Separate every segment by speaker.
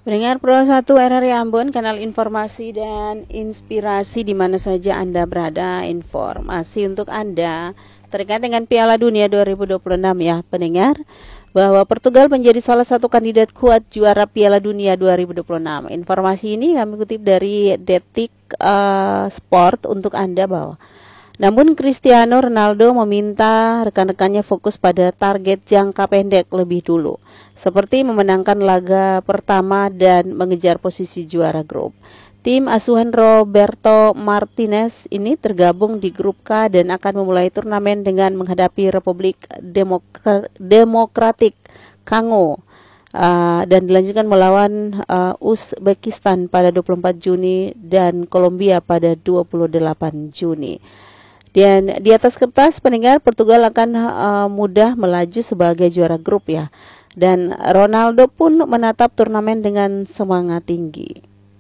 Speaker 1: Pendengar Pro 1 RRI Ambon, kanal informasi dan inspirasi di mana saja Anda berada. Informasi untuk Anda terkait dengan Piala Dunia 2026 ya pendengar, bahwa Portugal menjadi salah satu kandidat kuat juara Piala Dunia 2026. Informasi ini kami kutip dari Detik Sport untuk Anda bahwa namun Cristiano Ronaldo meminta rekan-rekannya fokus pada target jangka pendek lebih dulu, seperti memenangkan laga pertama dan mengejar posisi juara grup. Tim asuhan Roberto Martinez ini tergabung di grup K dan akan memulai turnamen dengan menghadapi Republik Demokratik Kongo dan dilanjutkan melawan Uzbekistan pada 24 Juni dan Kolombia pada 28 Juni. Dan di atas kertas pendengar, Portugal akan mudah melaju sebagai juara grup ya. Dan Ronaldo pun menatap turnamen dengan semangat tinggi.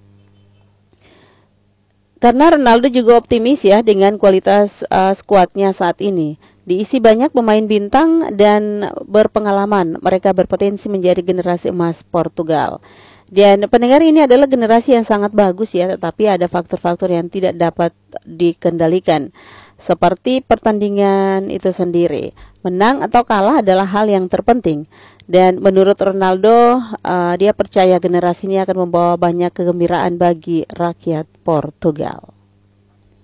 Speaker 1: Karena Ronaldo juga optimis ya dengan kualitas skuadnya saat ini. Diisi banyak pemain bintang dan berpengalaman. Mereka berpotensi menjadi generasi emas Portugal. Dan pendengar, ini adalah generasi yang sangat bagus ya, tetapi ada faktor-faktor yang tidak dapat dikendalikan. Seperti pertandingan itu sendiri, menang atau kalah adalah hal yang terpenting. Dan menurut Ronaldo, dia percaya generasi ini akan membawa banyak kegembiraan bagi rakyat Portugal.